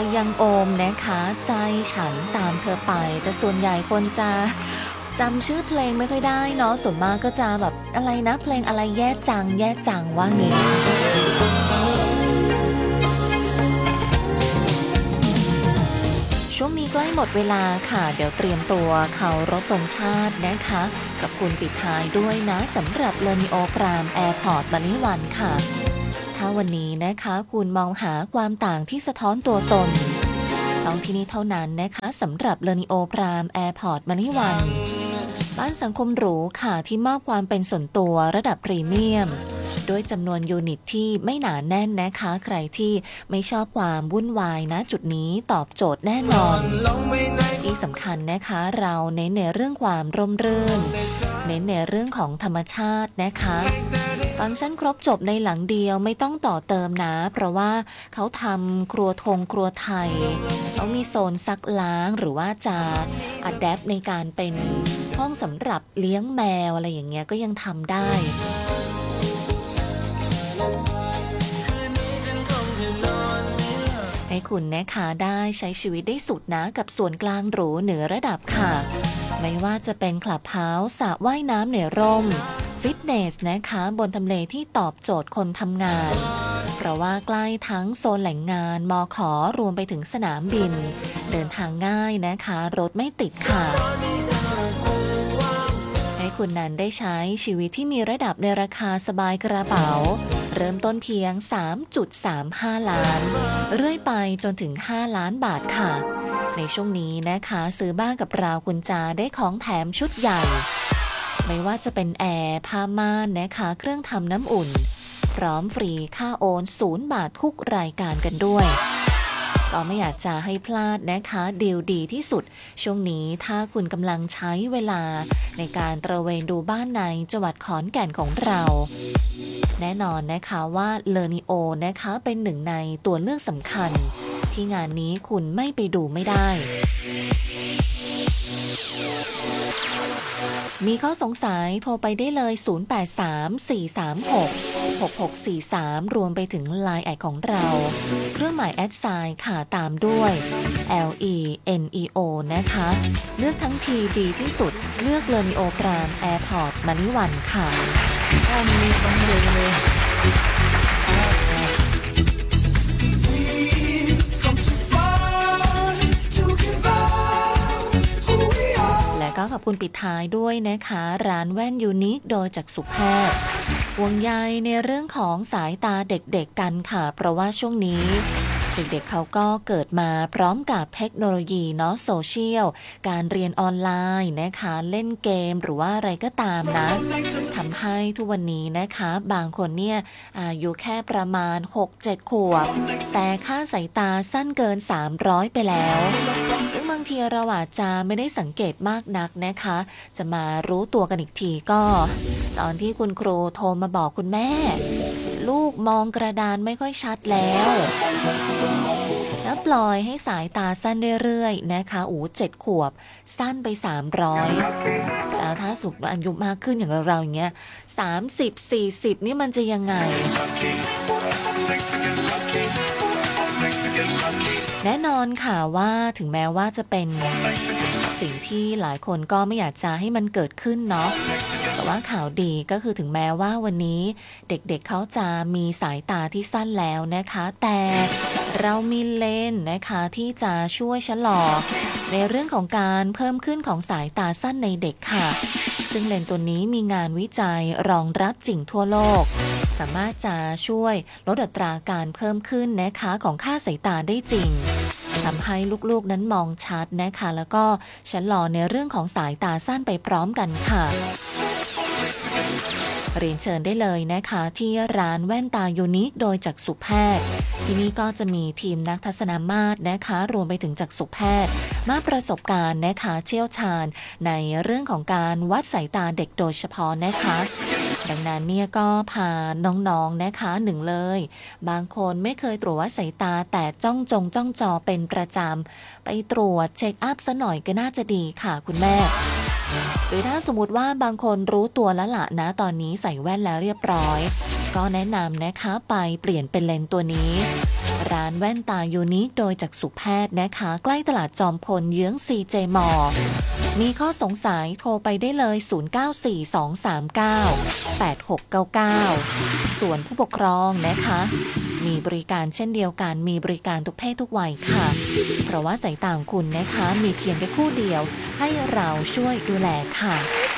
ยังโอมนะคะใจฉันตามเธอไปแต่ส่วนใหญ่คนจะจำชื่อเพลงไม่ค่อยได้เนาะส่วนมากก็จะแบบอะไรนะเพลงอะไรแย่จังแย่จังว่างี้ช่วงนี้ใกล้หมดเวลาค่ะเดี๋ยวเตรียมตัวเคารพธงชาตินะคะกับคุณปิดท้ายด้วยนะสำหรับเลนิโอพรามแอร์พอร์ตมะลิวันค่ะถ้าวันนี้นะคะคุณมองหาความต่างที่สะท้อนตัวตนต้องที่นี่เท่านั้นนะคะสำหรับเลนิโอพรามแอร์พอร์ตมะลิวันบ้านสังคมหรูค่ะที่มอบความเป็นส่วนตัวระดับพรีเมียมด้วยจำนวนยูนิตที่ไม่หนาแน่นนะคะใครที่ไม่ชอบความวุ่นวายนะจุดนี้ตอบโจทย์แน่นอนที่สำคัญนะคะเราเน้นในเรื่องความร่มรื่นเน้นในเรื่องของธรรมชาตินะคะฟังก์ชันครบจบในหลังเดียวไม่ต้องต่อเติมนะเพราะว่าเขาทำครัวครัวไทยเขามีโซนซักล้างหรือว่าจะอัดแอปในการเป็นห้องสำหรับเลี้ยงแมวอะไรอย่างเงี้ยก็ยังทำได้ให้คุณนะคะได้ใช้ชีวิตได้สุดนะกับส่วนกลางหรูเหนือระดับค่ะไม่ว่าจะเป็นคลับเฮาส์สระว่ายน้ำในร่มฟิตเนสนะคะบนทำเลที่ตอบโจทย์คนทำงานเพราะว่าใกล้ทั้งโซนแหล่งงานมข.รวมไปถึงสนามบินเดินทางง่ายนะคะรถไม่ติดค่ะให้คุณนั้นได้ใช้ชีวิตที่มีระดับในราคาสบายกระเป๋าเริ่มต้นเพียง 3.35 ล้านเรื่อยไปจนถึง5ล้านบาทค่ะในช่วงนี้นะคะซื้อบ้านกับเราคุณจะได้ของแถมชุดใหญ่ไม่ว่าจะเป็นแอร์ผ้าม่านนะคะเครื่องทำน้ำอุ่นพร้อมฟรีค่าโอน0 บาททุกรายการกันด้วยก็ไม่อยากจะให้พลาดนะคะดีลดีที่สุดช่วงนี้ถ้าคุณกำลังใช้เวลาในการตระเวนดูบ้านในจังหวัดขอนแก่นของเราแน่นอนนะคะว่าเลอนิโอนะคะเป็นหนึ่งในตัวเลือกสำคัญที่งานนี้คุณไม่ไปดูไม่ได้มีข้อสงสัยโทรไปได้เลย 0834366643 รวมไปถึง LINE แอดของเราเครื่องหมายแอดไซน์ค่ะตามด้วย LENEO นะคะเลือกทั้งทีดีที่สุดเลือกเลอนิโอพรามแอร์พอร์ตมะลิวันค่ะมีต้องเลยและก็ขอบคุณปิดท้ายด้วยนะคะร้านแว่นยูนิคโดยจักษุแพทย์ห่วงใยในเรื่องของสายตาเด็กๆกันค่ะเพราะว่าช่วงนี้เด็กๆเขาก็เกิดมาพร้อมกับเทคโนโลยีเนาะโซเชียลการเรียนออนไลน์นะคะเล่นเกมหรือว่าอะไรก็ตามนะทำให้ทุกวันนี้นะคะบางคนเนี่ยอายุแค่ประมาณ 6-7 ขวบแต่ค่าสายตาสั้นเกิน300ไปแล้วซึ่งบางทีเราอาจจะไม่ได้สังเกตมากนักนะคะจะมารู้ตัวกันอีกทีก็ตอนที่คุณครูโทรมาบอกคุณแม่ลูกมองกระดานไม่ค่อยชัดแล้วปล่อยให้สายตาสั้นเรื่อยๆนะคะ7 ขวบสั้นไป300แล้วถ้าสุดอายุมากขึ้นอย่างเราอย่างเงี้ย30-40นี่มันจะยังไงแน่นอนค่ะว่าถึงแม้ว่าจะเป็นสิ่งที่หลายคนก็ไม่อยากจะให้มันเกิดขึ้นเนาะแต่ว่าข่าวดีก็คือถึงแม้ว่าวันนี้เด็กๆ เขาจะมีสายตาที่สั้นแล้วนะคะแต่เรามีเลนส์นะคะที่จะช่วยชะลอในเรื่องของการเพิ่มขึ้นของสายตาสั้นในเด็กค่ะซึ่งเลนส์ตัวนี้มีงานวิจัยรองรับจริงทั่วโลกสามารถจะช่วยลดอัตราการเพิ่มขึ้นนะคะของค่าสายตาได้จริงทำให้ลูกๆนั้นมองชัดนะคะแล้วก็ชะลอในเรื่องของสายตาสั้นไปพร้อมกันค่ะเรียนเชิญได้เลยนะคะที่ร้านแว่นตายูนิคโดยจักษุแพทย์ที่นี่ก็จะมีทีมนักทัศนมาตรนะคะรวมไปถึงจักษุแพทย์มาประสบการณ์นะคะเชี่ยวชาญในเรื่องของการวัดสายตาเด็กโดยเฉพาะนะคะดังนั้นเนี่ยก็พาน้องๆนะคะหนึ่งเลยบางคนไม่เคยตรวจวัดสายตาแต่จ้องจอเป็นประจำไปตรวจเช็คอัพซะหน่อยก็น่าจะดีค่ะคุณแม่หรือถ้าสมมติว่าบางคนรู้ตัวแล้วล่ะนะตอนนี้ใส่แว่นแล้วเรียบร้อยก็แนะนำนะคะไปเปลี่ยนเป็นเลนส์ตัวนี้ร้านแว่นตายูนิคโดยจักษุแพทย์นะคะใกล้ตลาดจอมพลเยื้อง CJ มอ มีข้อสงสัยโทรไปได้เลย 0942398699 ส่วนผู้ปกครองนะคะมีบริการเช่นเดียวกันมีบริการทุกเพศทุกวัยค่ะเพราะว่าสายตาของคุณนะคะมีเพียงแค่คู่เดียวให้เราช่วยดูแลค่ะ